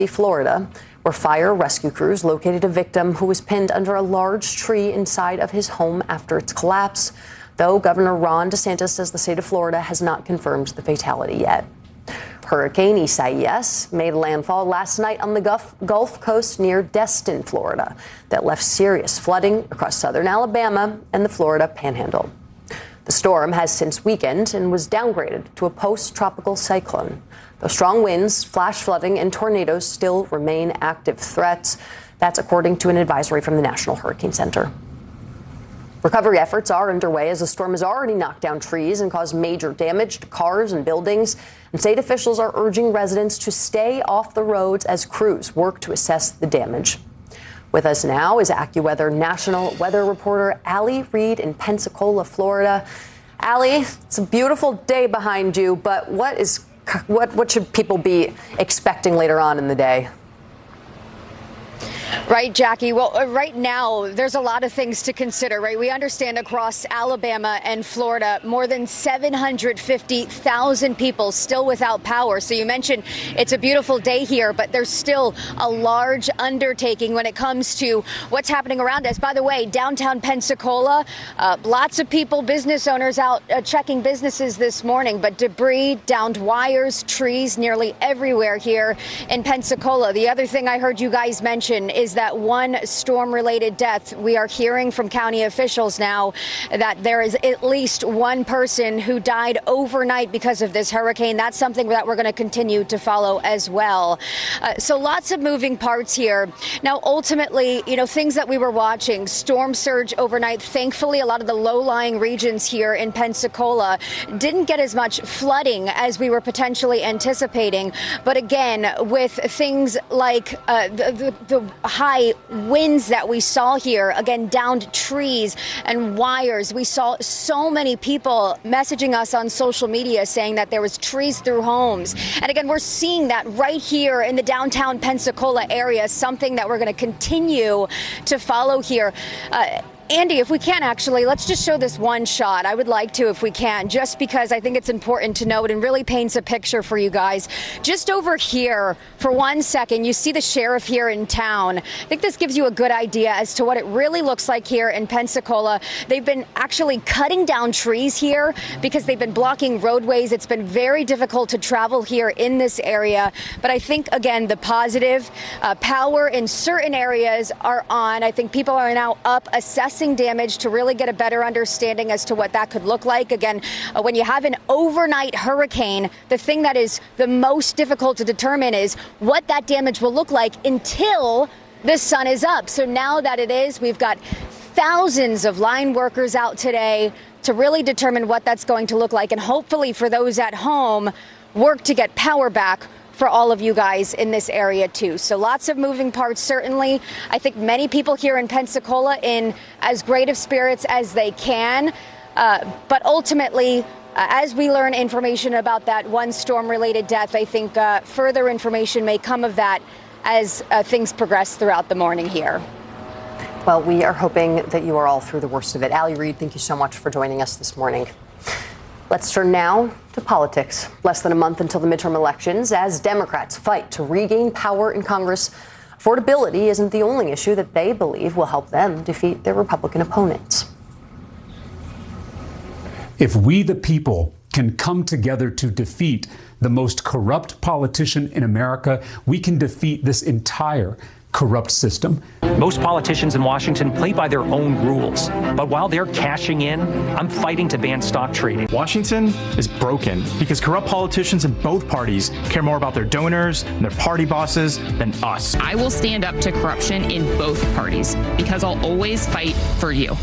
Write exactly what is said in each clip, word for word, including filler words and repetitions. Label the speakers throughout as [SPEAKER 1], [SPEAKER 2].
[SPEAKER 1] Florida, where fire rescue crews located a victim who was pinned under a large tree inside of his home after its collapse, though Governor Ron DeSantis says the state of Florida has not confirmed the fatality yet. Hurricane Isaias made landfall last night on the Gulf, Gulf Coast near Destin, Florida, that left serious flooding across southern Alabama and the Florida Panhandle. The storm has since weakened and was downgraded to a post-tropical cyclone. Though strong winds, flash flooding, and tornadoes still remain active threats. That's according to an advisory from the National Hurricane Center. Recovery efforts are underway as the storm has already knocked down trees and caused major damage to cars and buildings. And state officials are urging residents to stay off the roads as crews work to assess the damage. With us now is AccuWeather national weather reporter Allie Reed in Pensacola, Florida. Allie, it's a beautiful day behind you, but what is what what should people be expecting later on in the day?
[SPEAKER 2] Right, Jackie. Well, right now, there's a lot of things to consider, right? We understand across Alabama and Florida, more than seven hundred fifty thousand people still without power. So you mentioned it's a beautiful day here, but there's still a large undertaking when it comes to what's happening around us. By the way, downtown Pensacola, uh, lots of people, business owners out uh, checking businesses this morning, but debris, downed wires, trees nearly everywhere here in Pensacola. The other thing I heard you guys mention is that one storm-related death. We are hearing from county officials now that there is at least one person who died overnight because of this hurricane. That's something that we're going to continue to follow as well. Uh, so lots of moving parts here. Now, ultimately, you know, things that we were watching, storm surge overnight. Thankfully, a lot of the low-lying regions here in Pensacola didn't get as much flooding as we were potentially anticipating. But again, with things like uh, the, the, the high winds that we saw here, again, downed trees and wires. We saw so many people messaging us on social media saying that there was trees through homes. And again, we're seeing that right here in the downtown Pensacola area, something that we're going to continue to follow here. Uh, Andy, if we can, actually, let's just show this one shot. I would like to, if we can, just because I think it's important to note and really paints a picture for you guys. Just over here, for one second, you see the sheriff here in town. I think this gives you a good idea as to what it really looks like here in Pensacola. They've been actually cutting down trees here because they've been blocking roadways. It's been very difficult to travel here in this area. But I think, again, the positive uh, power in certain areas are on. I think people are now up assessing damage to really get a better understanding as to what that could look like. Again, uh, when you have an overnight hurricane, the thing that is the most difficult to determine is what that damage will look like until the sun is up. So now that it is, we've got thousands of line workers out today to really determine what that's going to look like. And hopefully for those at home, work to get power back for all of you guys in this area, too. So lots of moving parts, certainly. I think many people here in Pensacola in as great of spirits as they can. Uh, but ultimately, uh, as we learn information about that one storm-related death, I think uh, further information may come of that as uh, things progress throughout the morning here.
[SPEAKER 1] Well, we are hoping that you are all through the worst of it. Allie Reed, thank you so much for joining us this morning. Let's turn now to politics. Less than a month until the midterm elections, as Democrats fight to regain power in Congress, affordability isn't the only issue that they believe will help them defeat their Republican opponents.
[SPEAKER 3] If we, the people, can come together to defeat the most corrupt politician in America, we can defeat this entire corrupt system.
[SPEAKER 4] Most politicians in Washington play by their own rules. But while they're cashing in, I'm fighting to ban stock trading.
[SPEAKER 5] Washington is broken because corrupt politicians in both parties care more about their donors and their party bosses than us.
[SPEAKER 6] I will stand up to corruption in both parties because I'll always fight for you.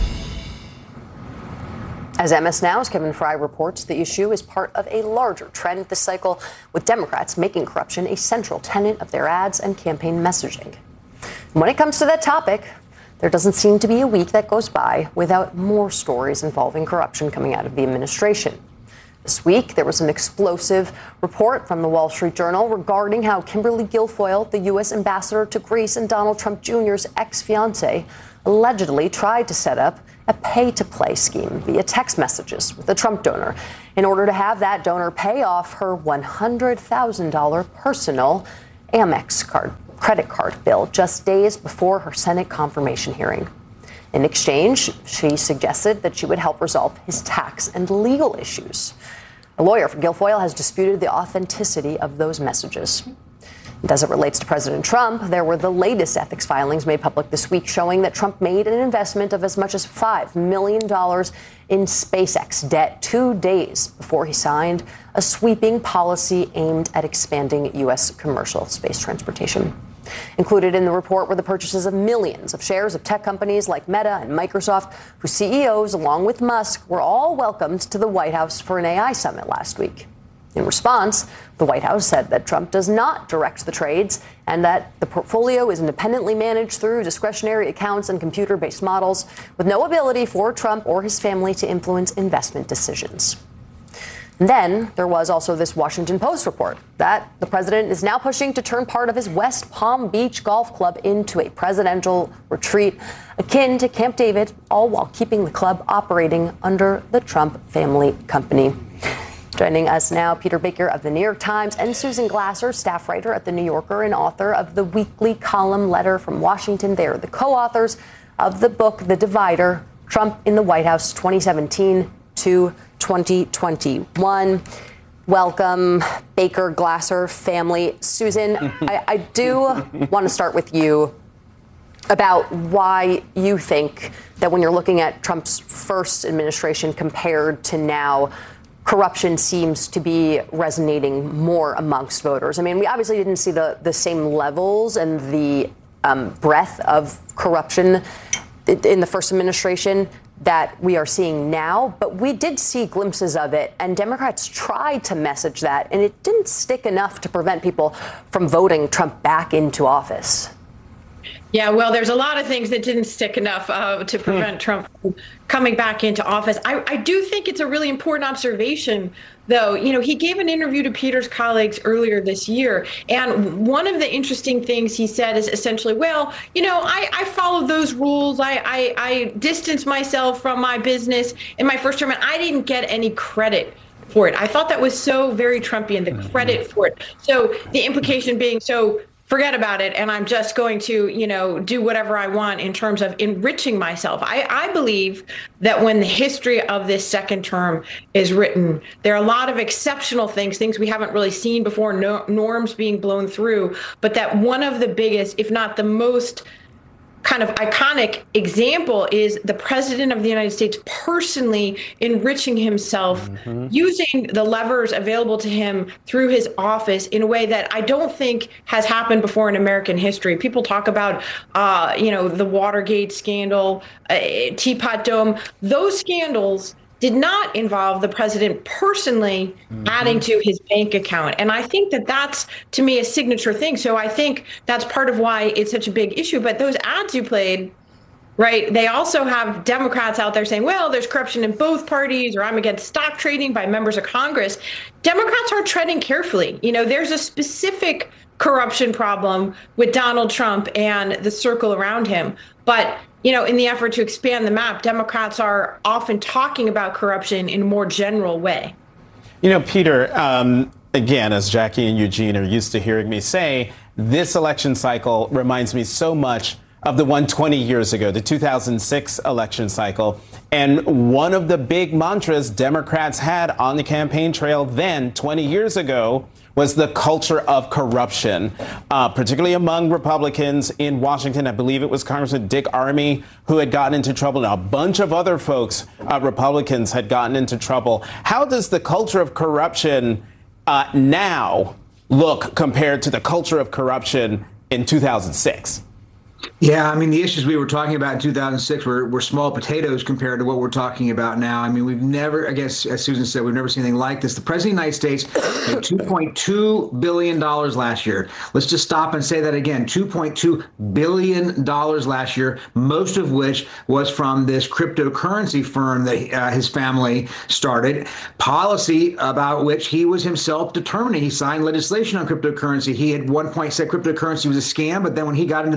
[SPEAKER 1] As M S Now's Kevin Fry reports, the issue is part of a larger trend this cycle, with Democrats making corruption a central tenet of their ads and campaign messaging. And when it comes to that topic, there doesn't seem to be a week that goes by without more stories involving corruption coming out of the administration. This week, there was an explosive report from the Wall Street Journal regarding how Kimberly Guilfoyle, the U S ambassador to Greece and Donald Trump Junior's ex-fiancé, allegedly tried to set up a pay-to-play scheme via text messages with a Trump donor in order to have that donor pay off her one hundred thousand dollars personal Amex card, credit card bill just days before her Senate confirmation hearing. In exchange, she suggested that she would help resolve his tax and legal issues. A lawyer for Guilfoyle has disputed the authenticity of those messages. And as it relates to President Trump, there were the latest ethics filings made public this week showing that Trump made an investment of as much as five million dollars in SpaceX debt two days before he signed a sweeping policy aimed at expanding U S commercial space transportation. Included in the report were the purchases of millions of shares of tech companies like Meta and Microsoft, whose C E Os, along with Musk, were all welcomed to the White House for an A I summit last week. In response, the White House said that Trump does not direct the trades and that the portfolio is independently managed through discretionary accounts and computer-based models, with no ability for Trump or his family to influence investment decisions. And then there was also this Washington Post report that the president is now pushing to turn part of his West Palm Beach golf club into a presidential retreat akin to Camp David, all while keeping the club operating under the Trump family company. Joining us now, Peter Baker of the New York Times and Susan Glasser, staff writer at The New Yorker and author of the weekly column Letter from Washington. They are the co-authors of the book, The Divider, Trump in the White House twenty seventeen to twenty twenty-one. Welcome, Baker, Glasser family. Susan, I, I do want to start with you about why you think that when you're looking at Trump's first administration compared to now, corruption seems to be resonating more amongst voters. I mean, we obviously didn't see the, the same levels and the um, breadth of corruption in the first administration that we are seeing now, but we did see glimpses of it, and Democrats tried to message that, and it didn't stick enough to prevent people from voting Trump back into office.
[SPEAKER 7] Yeah, well, there's a lot of things that didn't stick enough uh, to prevent mm. Trump from coming back into office. I, I do think it's a really important observation, though. You know, he gave an interview to Peter's colleagues earlier this year, and one of the interesting things he said is essentially, well, you know, I, I followed those rules. I, I, I distanced myself from my business in my first term, and I didn't get any credit for it. I thought that was so very Trumpian, the credit for it. So the implication being, so forget about it, and I'm just going to, you know, do whatever I want in terms of enriching myself. I, I believe that when the history of this second term is written, there are a lot of exceptional things, things we haven't really seen before, no, norms being blown through, but that one of the biggest, if not the most kind of iconic example is the president of the United States personally enriching himself, mm-hmm. using the levers available to him through his office in a way that I don't think has happened before in American history. People talk about, uh, you know, the Watergate scandal, uh, Teapot Dome. Those scandals did not involve the president personally mm-hmm. adding to his bank account. And I think that that's, to me, a signature thing. So I think that's part of why it's such a big issue. But those ads you played, right, they also have Democrats out there saying, well, there's corruption in both parties, or I'm against stock trading by members of Congress. Democrats are treading carefully. You know, there's a specific corruption problem with Donald Trump and the circle around him. But you know, in the effort to expand the map, Democrats are often talking about corruption in a more general way.
[SPEAKER 8] You know, Peter, um, again, as Jackie and Eugene are used to hearing me say, this election cycle reminds me so much of the one twenty years ago, the two thousand six election cycle. And one of the big mantras Democrats had on the campaign trail then, twenty years ago, was the culture of corruption, uh, particularly among Republicans in Washington. I believe it was Congressman Dick Armey who had gotten into trouble, and a bunch of other folks, uh, Republicans, had gotten into trouble. How does the culture of corruption uh, now look compared to the culture of corruption in two thousand six?
[SPEAKER 9] Yeah, I mean, the issues we were talking about in two thousand six were, were small potatoes compared to what we're talking about now. I mean, we've never, I guess, as Susan said, we've never seen anything like this. The president of the United States made two point two billion dollars last year. Let's just stop and say that again, two point two billion dollars last year, most of which was from this cryptocurrency firm that uh, his family started, policy about which he was himself determining. He signed legislation on cryptocurrency. He at one point said cryptocurrency was a scam, but then when he got into the business, said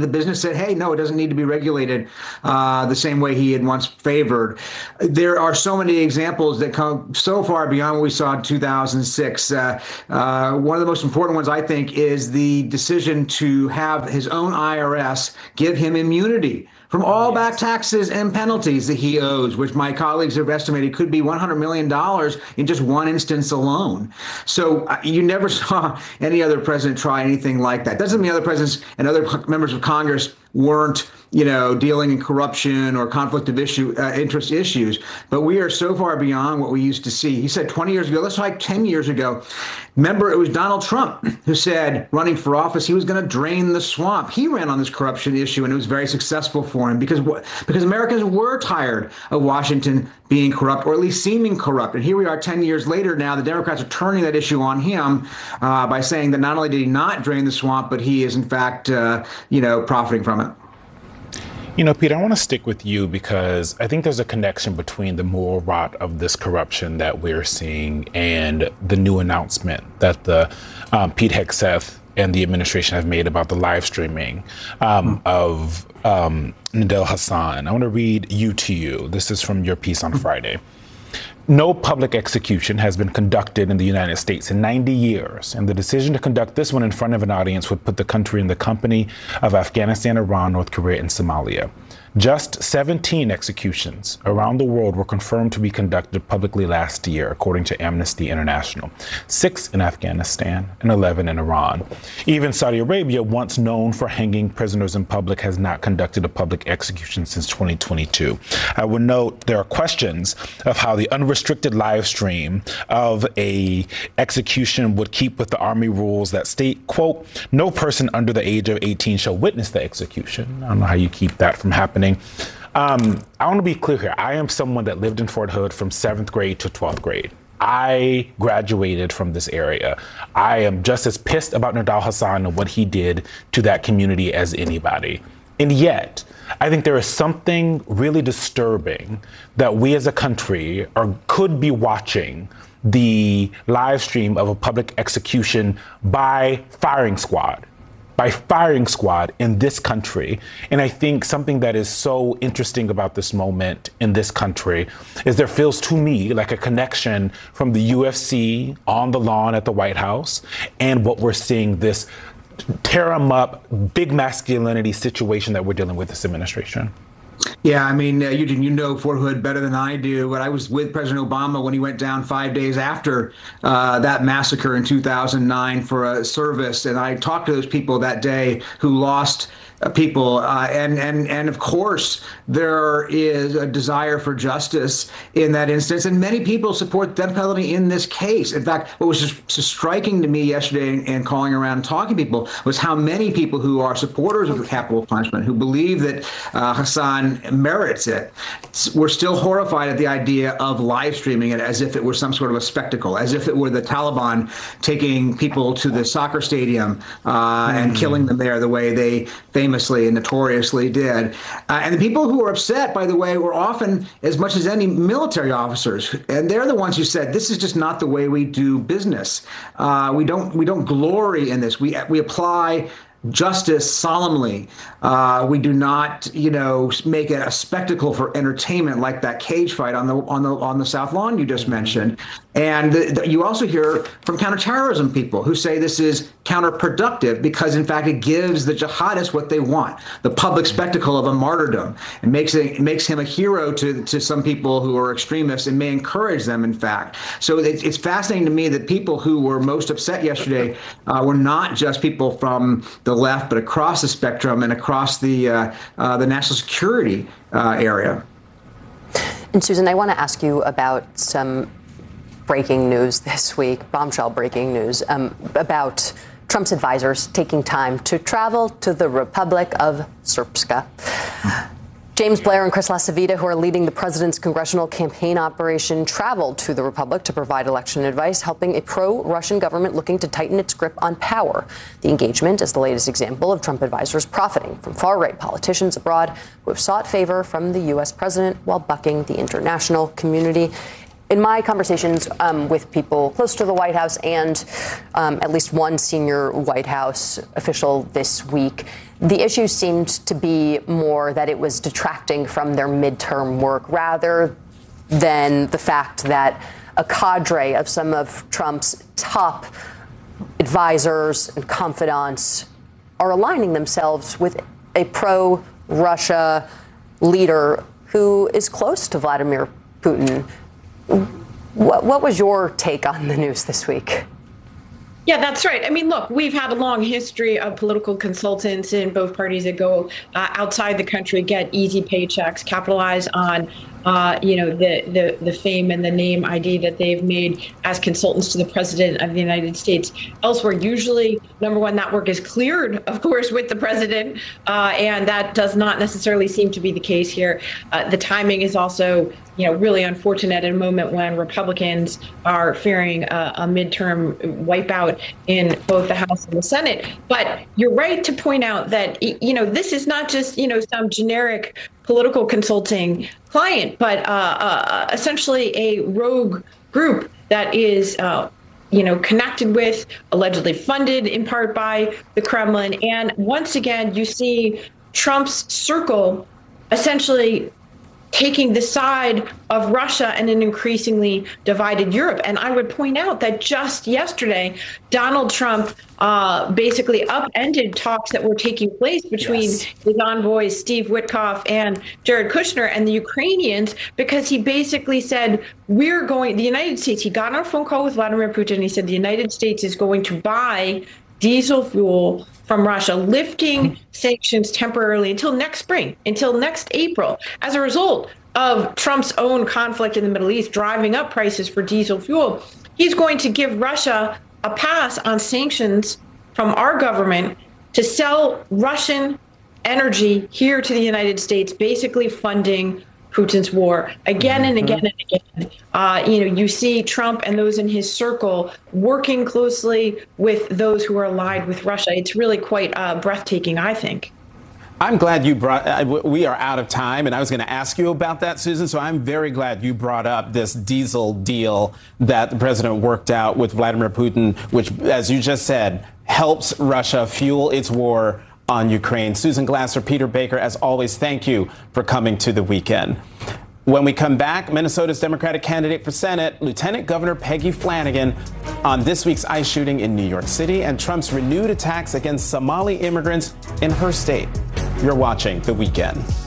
[SPEAKER 9] said, hey, no, it doesn't need to be regulated uh, the same way he had once favored. There are so many examples that come so far beyond what we saw in two thousand six. Uh, uh, one of the most important ones, I think, is the decision to have his own I R S give him immunity from all back taxes and penalties that he owes, which my colleagues have estimated could be one hundred million dollars in just one instance alone. So uh, you never saw any other president try anything like that. Doesn't mean other presidents and other members of Congress weren't, you know, dealing in corruption or conflict of issue uh, interest issues. But we are so far beyond what we used to see. He said twenty years ago, let's like ten years ago. Remember, it was Donald Trump who said, running for office, he was going to drain the swamp. He ran on this corruption issue, and it was very successful for him because because Americans were tired of Washington being corrupt, or at least seeming corrupt. And here we are ten years later now. The Democrats are turning that issue on him uh, by saying that not only did he not drain the swamp, but he is, in fact, uh, you know, profiting from it.
[SPEAKER 10] You know, Peter, I want to stick with you because I think there's a connection between the moral rot of this corruption that we're seeing and the new announcement that the um, Pete Hegseth and the administration have made about the live streaming um, mm-hmm. of um, Nidal Hasan. I want to read you to you. This is from your piece on Friday. No public execution has been conducted in the United States in ninety years, and the decision to conduct this one in front of an audience would put the country in the company of Afghanistan, Iran, North Korea, and Somalia. Just seventeen executions around the world were confirmed to be conducted publicly last year, according to Amnesty International. Six in Afghanistan and eleven in Iran. Even Saudi Arabia, once known for hanging prisoners in public, has not conducted a public execution since twenty twenty-two. I would note there are questions of how the unrestricted live stream of a execution would keep with the Army rules that state, quote, no person under the age of eighteen shall witness the execution. I don't know how you keep that from happening. Um, I want to be clear here. I am someone that lived in Fort Hood from seventh grade to twelfth grade. I graduated from this area. I am just as pissed about Nidal Hasan and what he did to that community as anybody. And yet, I think there is something really disturbing that we as a country are, could be watching the live stream of a public execution by firing squad. by firing squad in this country. And I think something that is so interesting about this moment in this country is there feels to me like a connection from the U F C on the lawn at the White House and what we're seeing, this tear 'em up, big masculinity situation that we're dealing with this administration.
[SPEAKER 9] Yeah, I mean, uh, Eugene, you know Fort Hood better than I do, but I was with President Obama when he went down five days after uh, that massacre in two thousand nine for a service. And I talked to those people that day who lost uh, people. Uh, and, and, and of course, there is a desire for justice in that instance. And many people support the death penalty in this case. In fact, what was just so striking to me yesterday and calling around and talking to people was how many people who are supporters of the capital punishment, who believe that uh, Hasan merits it, we're still horrified at the idea of live streaming it as if it were some sort of a spectacle, as if it were the Taliban taking people to the soccer stadium uh, mm. and killing them there the way they famously and notoriously did. Uh, and the people who were upset, by the way, were often as much as any military officers. And they're the ones who said, this is just not the way we do business. Uh, we don't we don't glory in this. We we apply justice solemnly. Uh, we do not, you know, make it a spectacle for entertainment like that cage fight on the on the on the South Lawn you just mentioned. And the, the, you also hear from counterterrorism people who say this is counterproductive because, in fact, it gives the jihadists what they want, the public spectacle of a martyrdom. It makes it, it makes him a hero to to some people who are extremists and may encourage them, in fact. So it, it's fascinating to me that people who were most upset yesterday uh, were not just people from the left, but across the spectrum and across the uh, uh, the national security uh, area.
[SPEAKER 1] And Susan, I want to ask you about some breaking news this week, bombshell breaking news, um, about Trump's advisors taking time to travel to the Republic of Srpska. James Blair and Chris LaCivita, who are leading the president's congressional campaign operation, traveled to the Republic to provide election advice, helping a pro-Russian government looking to tighten its grip on power. The engagement is the latest example of Trump advisors profiting from far-right politicians abroad who have sought favor from the U S president while bucking the international community. in my conversations um, with people close to the White House and um, at least one senior White House official this week, the issue seemed to be more that it was detracting from their midterm work rather than the fact that a cadre of some of Trump's top advisors and confidants are aligning themselves with a pro-Russia leader who is close to Vladimir Putin. What, what was your take on the news this week?
[SPEAKER 7] Yeah, that's right. I mean, look, we've had a long history of political consultants in both parties that go uh, outside the country, get easy paychecks, capitalize on, uh, you know, the, the the fame and the name I D that they've made as consultants to the president of the United States. Elsewhere, usually, number one, that work is cleared, of course, with the president, uh, and that does not necessarily seem to be the case here. Uh, the timing is also, you know, really unfortunate at a moment when Republicans are fearing a, a midterm wipeout in both the House and the Senate. But you're right to point out that, you know, this is not just, you know, some generic political consulting client, but uh, uh, essentially a rogue group that is, uh, you know, connected with, allegedly funded in part by the Kremlin. And once again, you see Trump's circle essentially taking the side of Russia and an increasingly divided Europe. And I would point out that just yesterday, Donald Trump uh, basically upended talks that were taking place between yes. his envoys, Steve Witkoff and Jared Kushner, and the Ukrainians, because he basically said, we're going, the United States, he got on a phone call with Vladimir Putin, and he said the United States is going to buy diesel fuel from Russia, lifting sanctions temporarily until next spring, until next April, as a result of Trump's own conflict in the Middle East, driving up prices for diesel fuel. He's going to give Russia a pass on sanctions from our government to sell Russian energy here to the United States, basically funding Putin's war again and again and again. Uh, you know, you see Trump and those in his circle working closely with those who are allied with Russia. It's really quite uh, breathtaking, I think.
[SPEAKER 8] I'm glad you brought, uh, we are out of time, and I was going to ask you about that, Susan, so I'm very glad you brought up this diesel deal that the president worked out with Vladimir Putin, which, as you just said, helps Russia fuel its war on Ukraine. Susan Glasser, Peter Baker, as always, thank you for coming to The Weekend. When we come back, Minnesota's Democratic candidate for Senate, Lieutenant Governor Peggy Flanagan, on this week's ICE shooting in New York City and Trump's renewed attacks against Somali immigrants in her state. You're watching The Weekend.